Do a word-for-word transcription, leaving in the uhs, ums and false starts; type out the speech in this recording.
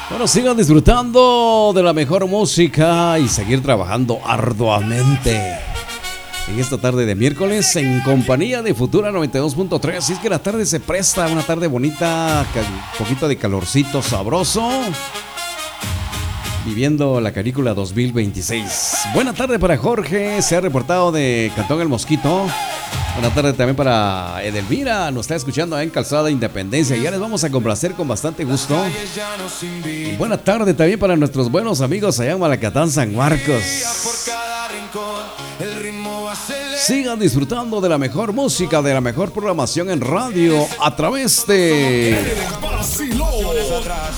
Bueno, sigan disfrutando de la mejor música y seguir trabajando arduamente en esta tarde de miércoles en compañía de Futura noventa y dos punto tres. Así es que la tarde se presta, una tarde bonita, un poquito de calorcito sabroso, viviendo la canícula dos mil veintiséis. Buena tarde para Jorge, se ha reportado de Cantón El Mosquito. Buena tarde también para Edelmira, nos está escuchando en Calzada Independencia. Ya les vamos a complacer con bastante gusto. Y buena tarde también para nuestros buenos amigos allá en Malacatán, San Marcos. Sigan disfrutando de la mejor música, de la mejor programación en radio a través de